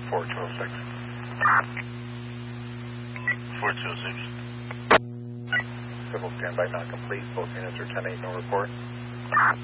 4206. 4206. Civil standby not complete. Both units are 10-8, no report.